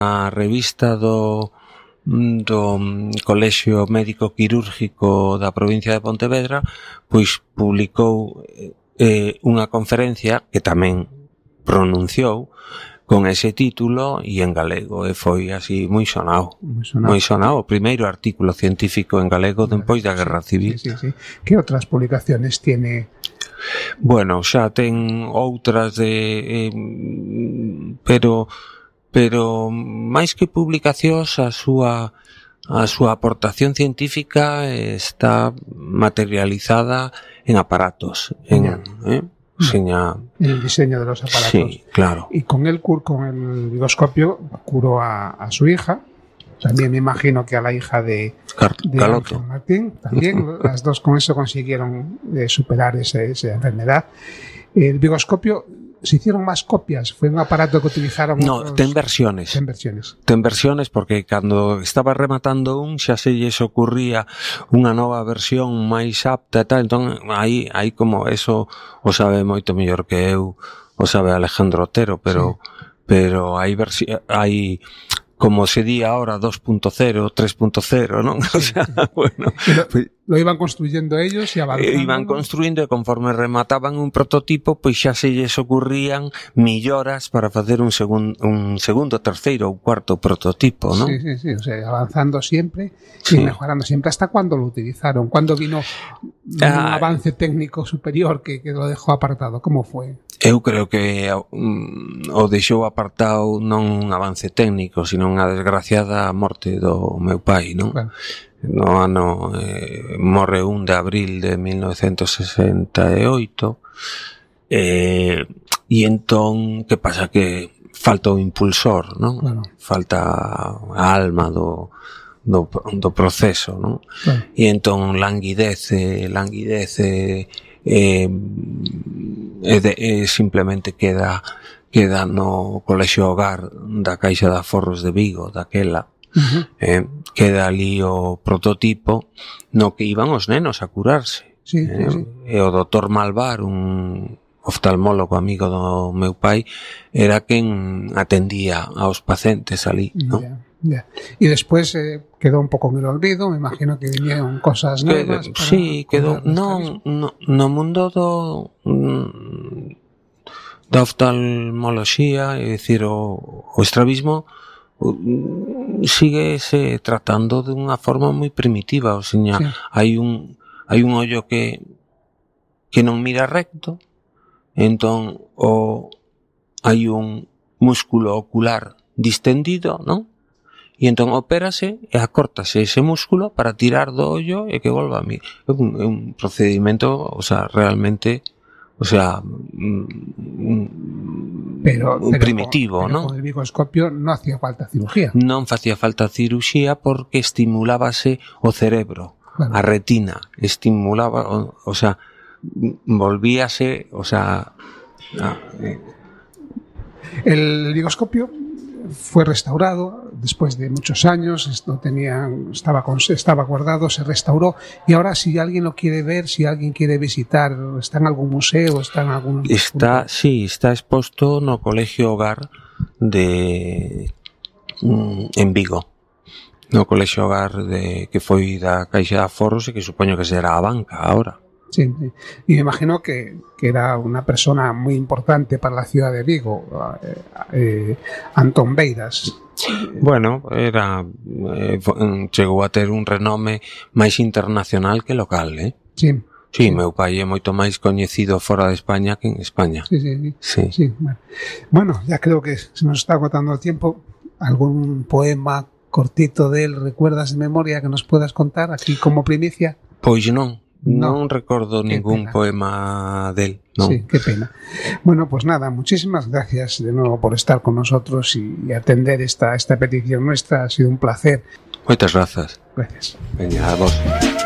a revista do Colexio Médico Quirúrgico da provincia de Pontevedra, pois publicou unha conferencia que tamén pronunciou con ese título e en galego, e foi así moi sonado. O primeiro artículo científico en galego despois da Guerra Civil. Sí. Que outras publicaciones tiene? Bueno, xa ten outras pero máis que publicacións, a súa aportación científica está materializada en aparatos, en el diseño de los aparatos. Sí, claro. Y con el vigoscopio curó a su hija, también me imagino que a la hija de Caloto. Ángel Martín, también las dos con eso consiguieron superar esa enfermedad. El vigoscopio, ¿se hicieron más copias? ¿Fue un aparato que utilizaron? No, ten versiones. Ten versiones porque cando estaba rematando xa se lles ocurría unha nova versión máis apta e tal, entón aí como eso o sabe moito mellor que eu, o sabe Alejandro Otero, pero hai como se di ahora 2.0, 3.0, non? O sea, bueno. Lo iban construyendo ellos e avanzando. Iban construindo e conforme remataban un prototipo, pois xa se lles ocurrían milloras para facer un segundo, terceiro ou cuarto prototipo, non? Sí, o sea, avanzando siempre y mejorando siempre. ¿Hasta cuándo lo utilizaron? ¿Cuándo vino un avance técnico superior que lo dejó apartado? ¿Cómo fue? Eu creo que o deixou apartado non un avance técnico, sino unha desgraciada morte do meu pai, non? Claro. No ano morre 1 de abril de 1968 e entón, que pasa? Que falta o impulsor, non? Claro. Falta a alma do proceso, non? Claro. E entón languidece simplemente queda no Colexio Hogar da Caixa de Aforros de Vigo, daquela. Queda ali o prototipo no que iban os nenos a curarse. Sí. E o doutor Malvar, un oftalmólogo amigo do meu pai, era quen atendía aos pacientes ali, non? Ya. Y después quedó un poco en el olvido, me imagino que vinieron cosas nuevas. Sí, quedó no mundo da oftalmoloxía, é dicir, o estrabismo síguese tratando de unha forma moi primitiva, o sea, hai un ollo que non mira recto, entón hai un músculo ocular distendido, non? E entón opérase e acórtase ese músculo para tirar do ollo e que volva a mí. É un procedimento, o sea, realmente, o sea, primitivo, pero ¿no? Con el vigoscopio no hacía falta cirugía. Non facía falta cirugía porque estimulábase o cerebro, claro. A retina, estimulaba, o sea, volvíase, o sea... El vigoscopio fue restaurado después de muchos años, estaba guardado, se restauró y ahora si alguien lo quiere ver, si alguien quiere visitar, ¿está en algún museo? ¿Está en algún...? Está exposto no Colexio Hogar en Vigo, no Colexio Hogar que foi da Caixa de Aforros e que supoño que será a banca ahora. Sí, y me imagino que era una persona muy importante para la ciudad de Vigo, Antón Beiras. Bueno, chegou a ter un renome máis internacional que local, Sí. Sí, meu pai é moito máis coñecido fora de España que en España. Sí. Bueno, ya creo que se nos está agotando el tiempo. ¿Algún poema cortito de él recuerdas de memoria que nos puedas contar aquí como primicia? Pois non recordo ningún poema del. No. Sí, qué pena. Bueno, pues nada, muchísimas gracias de nuevo por estar con nosotros y atender esta petición nuestra. Ha sido un placer. Moitas grazas. Gracias. Veña, a vos.